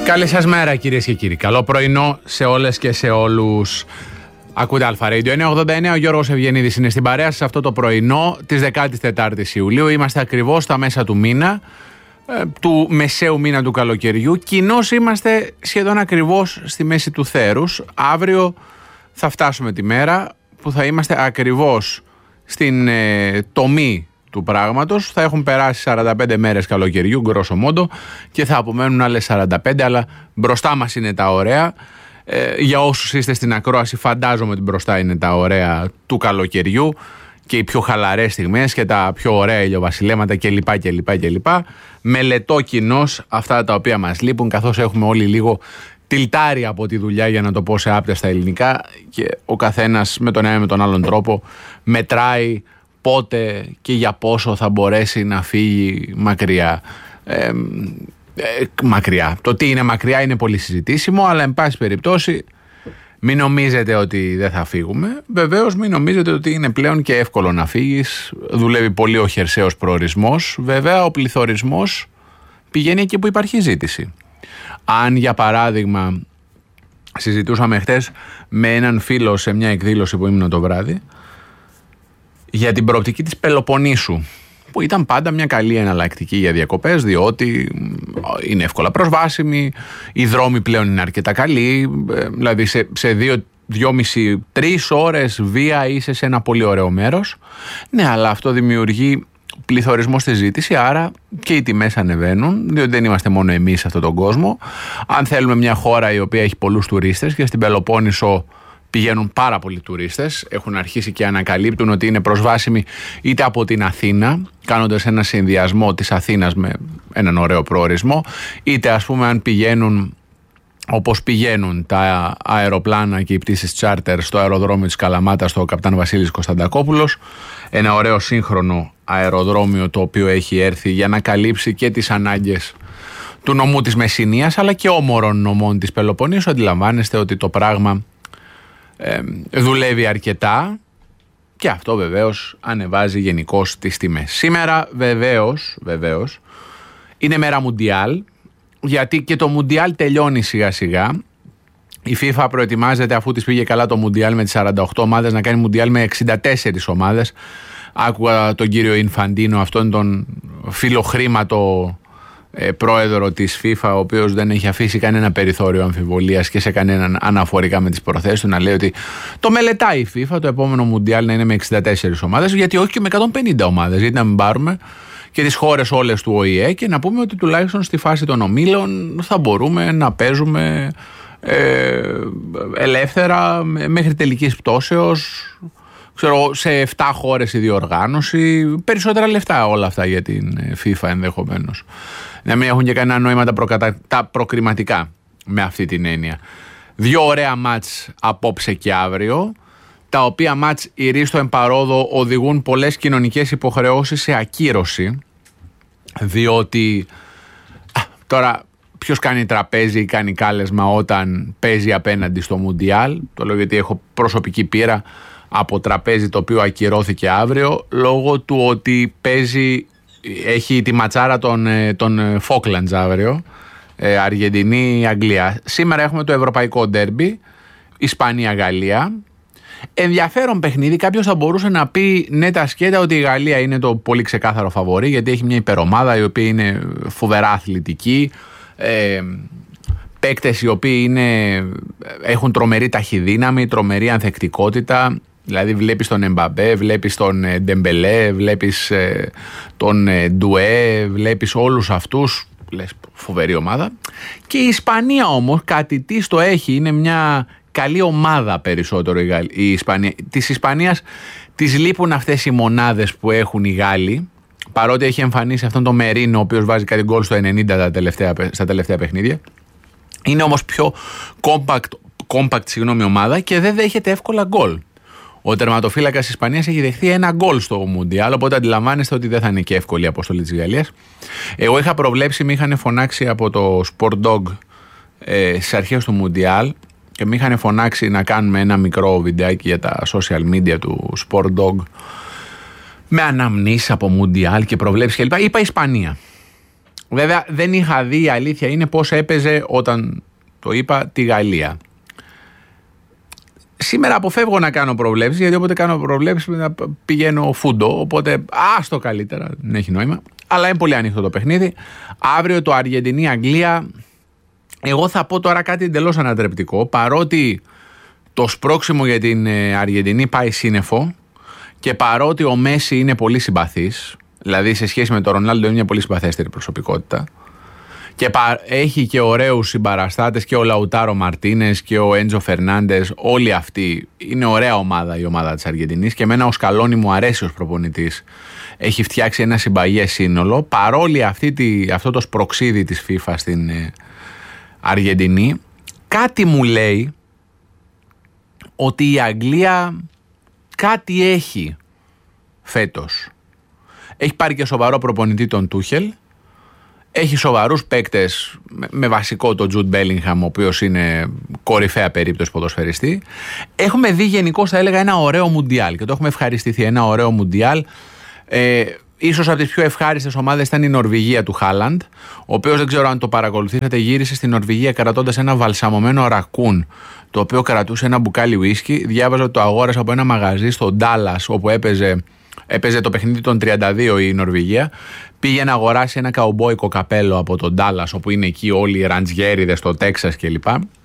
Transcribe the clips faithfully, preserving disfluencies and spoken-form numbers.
Καλή σας μέρα κυρίες και κύριοι. Καλό πρωινό σε όλες και σε όλους. Ακούτε Αλφα Radio εννιακόσια ογδόντα εννέα. Ο Γιώργος Ευγενίδης είναι στην παρέα σας αυτό το πρωινό της δεκατέσσερις Ιουλίου. Είμαστε ακριβώς στα μέσα του μήνα, του μεσαίου μήνα του καλοκαιριού. Κοινώς είμαστε σχεδόν ακριβώς στη μέση του θέρους. Αύριο θα φτάσουμε τη μέρα που θα είμαστε ακριβώς στην ε, τομή του πράγματος. Θα έχουν περάσει σαράντα πέντε μέρες καλοκαιριού, γκρόσο μόντο, και θα απομένουν άλλες σαράντα πέντε, αλλά μπροστά μας είναι τα ωραία. Ε, για όσους είστε στην ακρόαση, φαντάζομαι ότι μπροστά είναι τα ωραία του καλοκαιριού και οι πιο χαλαρές στιγμές και τα πιο ωραία ηλιοβασιλέματα κλπ. κλπ, κλπ. Μελετώ κοινώς αυτά τα οποία μας λείπουν, καθώς έχουμε όλοι λίγο τιλτάρει από τη δουλειά, για να το πω σε άπτεστα ελληνικά, και ο καθένας με τον ένα με τον άλλον τρόπο μετράει πότε και για πόσο θα μπορέσει να φύγει μακριά. Ε, ε, μακριά. Το τι είναι μακριά είναι πολύ συζητήσιμο, αλλά εν πάση περιπτώσει μην νομίζετε ότι δεν θα φύγουμε. Βεβαίως μην νομίζετε ότι είναι πλέον και εύκολο να φύγεις. Δουλεύει πολύ ο χερσαίος προορισμός. Βέβαια ο πληθωρισμός πηγαίνει εκεί που υπάρχει ζήτηση. Αν για παράδειγμα συζητούσαμε χτες με έναν φίλο σε μια εκδήλωση που ήμουν το βράδυ για την προοπτική της Πελοποννήσου, που ήταν πάντα μια καλή εναλλακτική για διακοπές, διότι είναι εύκολα προσβάσιμη, οι δρόμοι πλέον είναι αρκετά καλοί, δηλαδή σε, σε δύο, δυόμιση, τρεις ώρες βία είσαι σε ένα πολύ ωραίο μέρος. Ναι, αλλά αυτό δημιουργεί πληθωρισμό στη ζήτηση, άρα και οι τιμές ανεβαίνουν, διότι δεν είμαστε μόνο εμείς σε αυτόν τον κόσμο. Αν θέλουμε μια χώρα η οποία έχει πολλούς τουρίστες, και στην Πελοπόννησο πηγαίνουν πάρα πολλοί τουρίστες, έχουν αρχίσει και ανακαλύπτουν ότι είναι προσβάσιμοι είτε από την Αθήνα, κάνοντας ένα συνδυασμό της Αθήνας με έναν ωραίο προορισμό, είτε ας πούμε αν πηγαίνουν όπως πηγαίνουν τα αεροπλάνα και οι πτήσεις τσάρτερ στο αεροδρόμιο της Καλαμάτας, στο Καπτάν Βασίλης Κωνσταντακόπουλος, ένα ωραίο σύγχρονο αεροδρόμιο το οποίο έχει έρθει για να καλύψει και τις ανάγκες του νομού της Μεσσηνίας αλλά και όμορων νομών της Πελοποννήσου. Αντιλαμβάνεστε ότι το πράγμα Ε, δουλεύει αρκετά, και αυτό βεβαίως ανεβάζει γενικώς τις τιμές. Σήμερα βεβαίως, βεβαίως είναι μέρα Μουντιάλ, γιατί και το Μουντιάλ τελειώνει σιγά σιγά. Η FIFA προετοιμάζεται, αφού της πήγε καλά το Μουντιάλ με τις σαράντα οκτώ ομάδες, να κάνει Μουντιάλ με εξήντα τέσσερις ομάδες. Άκουγα τον κύριο Ινφαντίνο, αυτόν τον φιλοχρήματο Ε, πρόεδρο της FIFA, ο οποίος δεν έχει αφήσει κανένα περιθώριο αμφιβολίας και σε κανέναν αναφορικά με τις προθέσεις του, να λέει ότι το μελετάει η FIFA το επόμενο Μουντιάλ να είναι με εξήντα τέσσερις ομάδες, γιατί όχι και με εκατόν πενήντα ομάδες, γιατί να μην πάρουμε και τις χώρες όλες του Ο Η Ε και να πούμε ότι τουλάχιστον στη φάση των ομίλων θα μπορούμε να παίζουμε ε, ελεύθερα μέχρι τελικής πτώσεως. Ξέρω, σε επτά χώρες η διοργάνωση, περισσότερα λεφτά όλα αυτά για την FIFA ενδεχομένως. Να μην έχουν και κανένα νόημα τα, προκατα... τα προκριματικά με αυτή την έννοια. Δύο ωραία μάτς απόψε και αύριο, τα οποία μάτς ηρίστο εμπαρόδο οδηγούν πολλές κοινωνικές υποχρεώσεις σε ακύρωση, διότι α, τώρα ποιος κάνει τραπέζι ή κάνει κάλεσμα όταν παίζει απέναντι στο Μουντιάλ? Το λέω γιατί έχω προσωπική πείρα από τραπέζι το οποίο ακυρώθηκε αύριο λόγω του ότι παίζει, έχει τη ματσάρα των, των Falklands αύριο, ε, Αργεντινή-Αγγλία. Σήμερα έχουμε το ευρωπαϊκό ντέρμπι, Ισπανία-Γαλλία. Ενδιαφέρον παιχνίδι. Κάποιος θα μπορούσε να πει ναι τα σκέτα ότι η Γαλλία είναι το πολύ ξεκάθαρο φαβορί, γιατί έχει μια υπερομάδα η οποία είναι φοβερά αθλητική, ε, παίκτες οι οποίοι είναι, έχουν τρομερή ταχυδύναμη, τρομερή ανθεκτικότητα. Δηλαδή βλέπεις τον Εμπαμπέ, βλέπεις τον Ντεμπελέ, βλέπεις ε, τον ε, Ντουέ, βλέπεις όλους αυτούς, λες φοβερή ομάδα. Και η Ισπανία όμως κάτι τι το έχει, είναι μια καλή ομάδα περισσότερο η, Γαλλ... η Ισπανία. Της Ισπανίας της λείπουν αυτές οι μονάδες που έχουν οι Γάλλοι, παρότι έχει εμφανίσει αυτόν τον Μερίνο ο οποίος βάζει κάτι γκολ στο ενενήντα τα τελευταία, στα τελευταία παιχνίδια. Είναι όμως πιο compact, compact συγγνώμη, ομάδα και δεν δέχεται εύκολα γκολ. Ο τερματοφύλακας της Ισπανίας έχει δεχθεί ένα γκολ στο Μουντιάλ, οπότε αντιλαμβάνεστε ότι δεν θα είναι και εύκολη η αποστολή της Γαλλίας. Εγώ είχα προβλέψει, με είχαν φωνάξει από το Sport Dog ε, στις αρχές του Μουντιάλ και με είχαν φωνάξει να κάνουμε ένα μικρό βιντεάκι για τα social media του Sport Dog με αναμνήσεις από Μουντιάλ και προβλέψεις κλπ. Είπα Ισπανία. Βέβαια δεν είχα δει, η αλήθεια είναι, πώς έπαιζε όταν το είπα τη Γαλλία. Σήμερα αποφεύγω να κάνω προβλέψεις, γιατί όποτε κάνω προβλέψεις πηγαίνω φούντο, οπότε άστο καλύτερα, δεν έχει νόημα. Αλλά είναι πολύ ανοιχτό το παιχνίδι. Αύριο το Αργεντινή-Αγγλία, εγώ θα πω τώρα κάτι εντελώς ανατρεπτικό, παρότι το σπρώξιμο για την Αργεντινή πάει σύννεφο και παρότι ο Μέση είναι πολύ συμπαθής, δηλαδή σε σχέση με τον Ρονάλντο είναι μια πολύ συμπαθέστερη προσωπικότητα, και έχει και ωραίους συμπαραστάτες, και ο Λαουτάρο Μαρτίνες και ο Έντζο Φερνάντες, όλοι αυτοί είναι ωραία ομάδα, η ομάδα της Αργεντινής, και εμένα ο Σκαλόνι μου αρέσει ως προπονητής, έχει φτιάξει ένα συμπαγές σύνολο. Παρόλη αυτή τη, αυτό το σπροξίδι της FIFA στην ε, Αργεντινή, κάτι μου λέει ότι η Αγγλία κάτι έχει φέτος. Έχει πάρει και σοβαρό προπονητή τον Τούχελ. Έχει σοβαρούς παίκτες με βασικό τον Τζουντ Μπέλιγχαμ, ο οποίος είναι κορυφαία περίπτωση ποδοσφαιριστή. Έχουμε δει γενικώς, θα έλεγα, ένα ωραίο μουντιάλ και το έχουμε ευχαριστηθεί. Ένα ωραίο μουντιάλ. Ε, ίσως από τις πιο ευχάριστες ομάδες ήταν η Νορβηγία του Χάλαντ, ο οποίος, δεν ξέρω αν το παρακολουθήσατε, γύρισε στην Νορβηγία κρατώντας ένα βαλσαμωμένο ρακούν, το οποίο κρατούσε ένα μπουκάλι ουίσκι. Διάβαζα ότι το αγόρασε από ένα μαγαζί στο Ντάλλας, όπου έπαιζε, έπαιζε το παιχνίδι των τριάντα δύο η Νορβηγία. Πήγε να αγοράσει ένα καουμπόικο καπέλο από τον Ντάλλας, όπου είναι εκεί όλοι οι ραντζιέριδες στο Τέξας κλπ.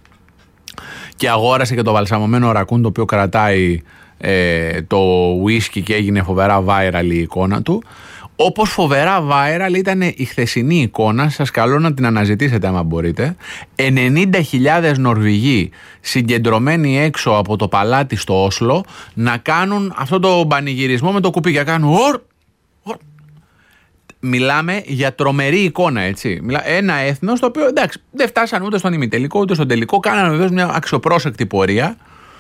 Και αγόρασε και το βαλσαμωμένο ρακούν, το οποίο κρατάει ε, το ουίσκι, και έγινε φοβερά viral η εικόνα του. Όπως φοβερά viral ήταν η χθεσινή εικόνα, σας καλώ να την αναζητήσετε άμα μπορείτε. ενενήντα χιλιάδες Νορβηγοί συγκεντρωμένοι έξω από το παλάτι στο Όσλο να κάνουν αυτό το πανηγυρισμό με το κουπί, και κάνουν ορ, ορ. Μιλάμε για τρομερή εικόνα, έτσι. Μιλά, ένα έθνος το οποίο, εντάξει, δεν φτάσαν ούτε στον ημιτελικό ούτε στον τελικό, κάνανε βεβαίως μια αξιοπρόσεκτη πορεία.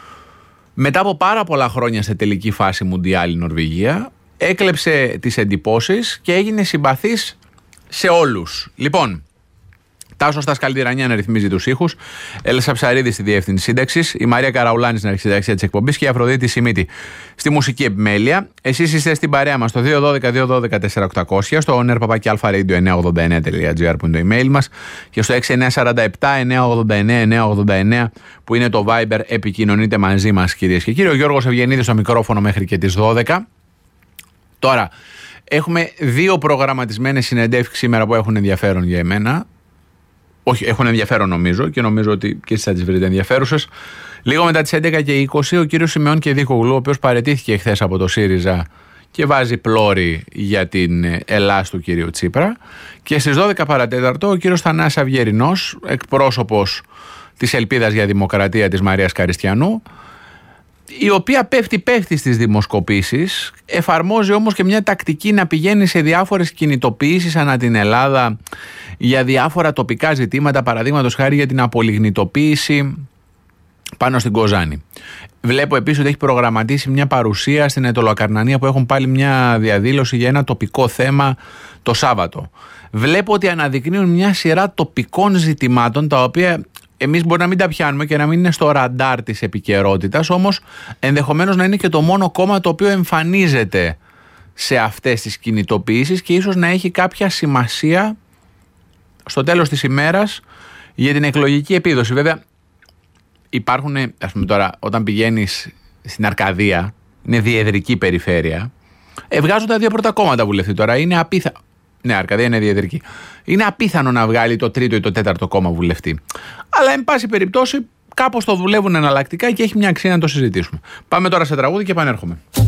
Μετά από πάρα πολλά χρόνια σε τελική φάση Μουντιάλ η Νορβηγία, έκλεψε τις εντυπώσεις και έγινε συμπαθής σε όλους. Λοιπόν, Τάσος στα Σκαλτιρανιά να ρυθμίζει τους ήχους, Έλσα Ψαρίδη στη διεύθυνση σύνταξης, η Μαρία Καραουλάνη στην αρχισυνταξία της εκπομπής και η Αφροδίτη Σιμίτη στη μουσική επιμέλεια. Εσείς είστε στην παρέα μας στο δύο ένα δύο δύο ένα δύο τέσσερα οκτώ μηδέν μηδέν, στο nerpapaki-alpha-radio εννιακόσια ογδόντα εννέα τελεία τζι άρ που είναι το email μας, και στο έξι εννιά τέσσερα επτά εννιακόσια ογδόντα εννέα εννιακόσια ογδόντα εννέα που είναι το Viber. Επικοινωνείτε μαζί μας, κυρίες και κύριοι. Ο Γιώργος Ευγενίδης στο μικρόφωνο μέχρι και τις δώδεκα. Τώρα, έχουμε δύο προγραμματισμένες συνεντεύξεις σήμερα που έχουν ενδιαφέρον για εμένα. Όχι, έχουν ενδιαφέρον νομίζω, και νομίζω ότι και εσείς θα τις βρείτε ενδιαφέρουσες. Λίγο μετά τις έντεκα και είκοσι, ο κύριος Σιμεών Κεδίκογλου, ο οποίος παραιτήθηκε χθες από το ΣΥΡΙΖΑ και βάζει πλώρη για την Ελλάς του κυρίου Τσίπρα. Και στις δώδεκα παρατέταρτο, ο κύριος Θανάσης Αυγερινός, εκπρόσωπος της Ελπίδας για Δημοκρατία της Μαρίας Καριστιανού, η οποία πέφτει πέφτει στις δημοσκοπήσεις, εφαρμόζει όμως και μια τακτική να πηγαίνει σε διάφορες κινητοποιήσεις ανά την Ελλάδα για διάφορα τοπικά ζητήματα, παραδείγματος χάρη για την απολιγνητοποίηση πάνω στην Κοζάνη. Βλέπω επίσης ότι έχει προγραμματίσει μια παρουσία στην Αιτωλοακαρνανία, που έχουν πάλι μια διαδήλωση για ένα τοπικό θέμα το Σάββατο. Βλέπω ότι αναδεικνύουν μια σειρά τοπικών ζητημάτων, τα οποία εμείς μπορεί να μην τα πιάνουμε και να μην είναι στο ραντάρ της επικαιρότητας, όμως ενδεχομένως να είναι και το μόνο κόμμα το οποίο εμφανίζεται σε αυτές τις κινητοποιήσεις και ίσως να έχει κάποια σημασία στο τέλος της ημέρας για την εκλογική επίδοση. Βέβαια υπάρχουν, ας πούμε τώρα, όταν πηγαίνεις στην Αρκαδία, είναι διεδρική περιφέρεια, βγάζουν τα δύο πρώτα κόμματα βουλευτή τώρα, είναι απίθανο. Ναι, Αρκαδία είναι διεδρική. Είναι απίθανο να βγάλει το τρίτο ή το τέταρτο κόμμα βουλευτή. Αλλά, εν πάση περιπτώσει, κάπως το δουλεύουν εναλλακτικά και έχει μια αξία να το συζητήσουμε. Πάμε τώρα σε τραγούδι και επανέρχομαι.